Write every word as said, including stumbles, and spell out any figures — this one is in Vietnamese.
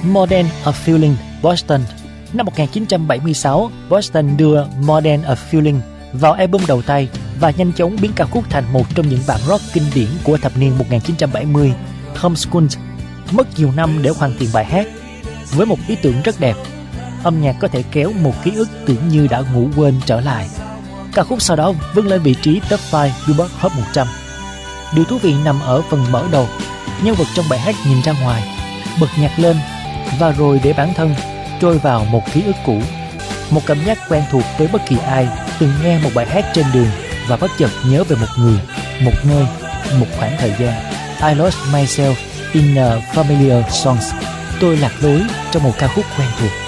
More Than a Feeling, Boston. Năm một nghìn chín trăm bảy mươi sáu, Boston đưa More Than a Feeling vào album đầu tay và nhanh chóng biến ca khúc thành một trong những bản rock kinh điển của thập niên một nghìn chín trăm bảy mươi. Tom Scholz mất nhiều năm để hoàn thiện bài hát. Với một ý tưởng rất đẹp, âm nhạc có thể kéo một ký ức tưởng như đã ngủ quên trở lại. Ca khúc sau đó vươn lên vị trí top năm Billboard Hot một trăm. Điều thú vị nằm ở phần mở đầu. Nhân vật trong bài hát nhìn ra ngoài, bật nhạc lên và rồi để bản thân trôi vào một ký ức cũ. Một cảm giác quen thuộc với bất kỳ ai từng nghe một bài hát trên đường và bất chợt nhớ về một người, một nơi, một khoảng thời gian. I lost myself in a familiar songs. Tôi lạc lối trong một ca khúc quen thuộc.